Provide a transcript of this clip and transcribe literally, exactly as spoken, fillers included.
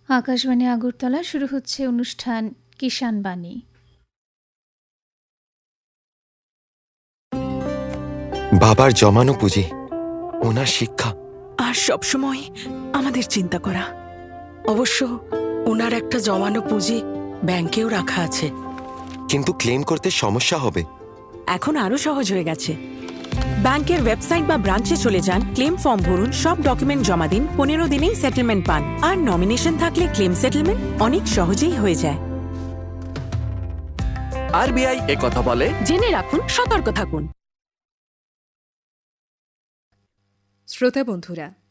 আকাশবাণী আগরতলা, শুরু হচ্ছে অনুষ্ঠান কিষাণ বাণী। বাবার জমানো পুঁজি, ওনার শিক্ষা, আর সবসময় আমাদের চিন্তা করা। অবশ্য ওনার একটা জমানো পুঁজি ব্যাংকেও রাখা আছে, কিন্তু ক্লেম করতে সমস্যা হবে। এখন আরো সহজ হয়ে গেছে। ব্যাংকের ওয়েবসাইট বা ব্রাঞ্চে চলে যান, ক্লেম ফর্ম ভরুন, সব ডকুমেন্ট জমা দিন, পনেরো দিনেই সেটেলমেন্ট পান। আর নমিনেশন থাকলে ক্লেম সেটেলমেন্ট অনেক সহজেই হয়ে যায়। আরবিআই এ কথা বলে, জেনে রাখুন, সতর্ক থাকুন। শ্রোতা বন্ধুরা,